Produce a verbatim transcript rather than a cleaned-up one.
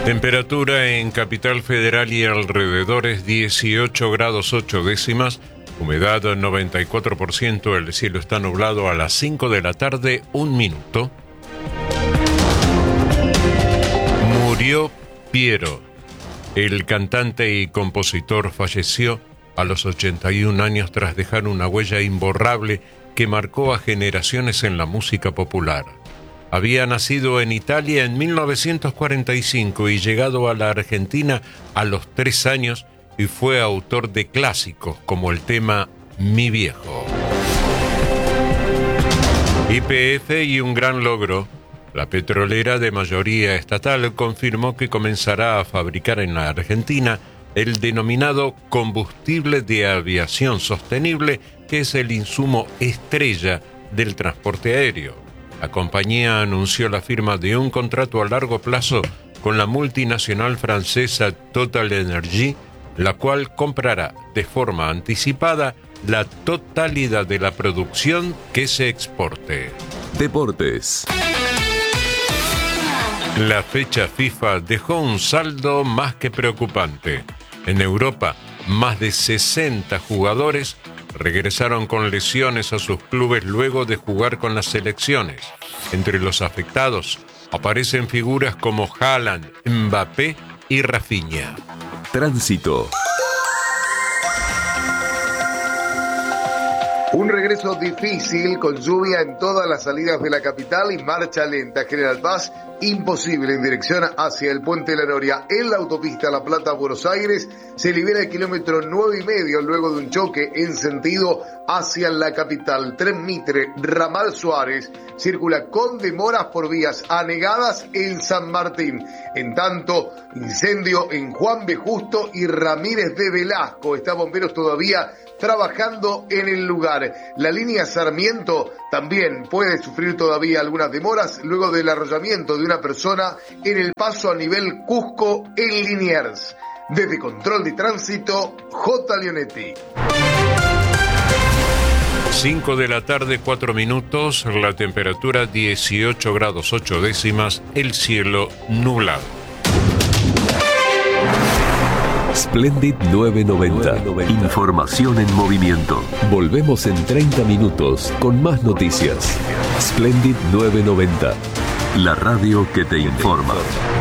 Temperatura en Capital Federal y alrededores dieciocho grados ocho décimas, humedad noventa y cuatro por ciento, el cielo está nublado a las cinco de la tarde, un minuto. Murió Piero. El cantante y compositor falleció a los ochenta y un años tras dejar una huella imborrable que marcó a generaciones en la música popular. Había nacido en Italia en mil novecientos cuarenta y cinco y llegado a la Argentina a los tres años y fue autor de clásicos como el tema Mi Viejo. Y P F y un gran logro. La petrolera de mayoría estatal confirmó que comenzará a fabricar en la Argentina el denominado combustible de aviación sostenible, que es el insumo estrella del transporte aéreo. La compañía anunció la firma de un contrato a largo plazo con la multinacional francesa Total Energy, la cual comprará de forma anticipada la totalidad de la producción que se exporte. Deportes. La fecha FIFA dejó un saldo más que preocupante. En Europa, más de sesenta jugadores regresaron con lesiones a sus clubes luego de jugar con las selecciones. Entre los afectados aparecen figuras como Haaland, Mbappé y Rafinha. Tránsito. Un regreso difícil con lluvia en todas las salidas de la capital y marcha lenta. General Paz, imposible en dirección hacia el Puente de la Noria. En la autopista La Plata-Buenos Aires se libera el kilómetro nueve y medio luego de un choque en sentido hacia la capital. Tren Mitre, Ramal Suárez, circula con demoras por vías anegadas en San Martín. En tanto, incendio en Juan B. Justo y Ramírez de Velasco. Está bomberos todavía trabajando en el lugar. La línea Sarmiento también puede sufrir todavía algunas demoras luego del arrollamiento de una persona en el paso a nivel Cusco en Liniers. Desde Control de Tránsito, J. Leonetti. cinco de la tarde, cuatro minutos, la temperatura dieciocho grados ocho décimas, el cielo nublado. Splendid nueve noventa. Información en movimiento. Volvemos en treinta minutos con más noticias. Splendid nueve noventa. La radio que te informa.